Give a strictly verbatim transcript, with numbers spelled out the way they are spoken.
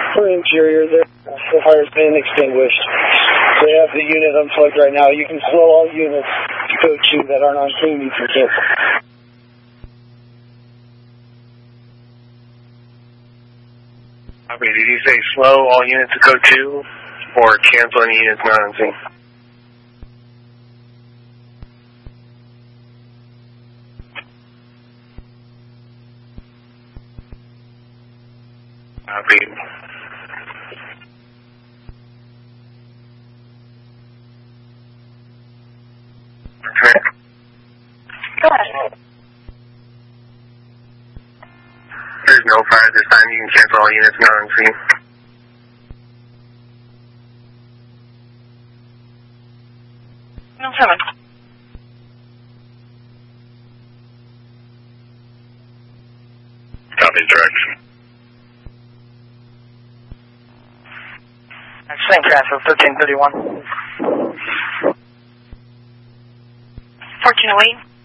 For interior, the fire's been extinguished. They have the unit unplugged right now. You can slow all units to code two that aren't on clean meter kit. Okay, did you say slow all units to code two or cancel any units not on scene? Copy. Go ahead. There's no fire this time. You can cancel all units not on scene. No seven. Copy, direction. Same transfer, thirteen thirty-one. fourteen oh eight.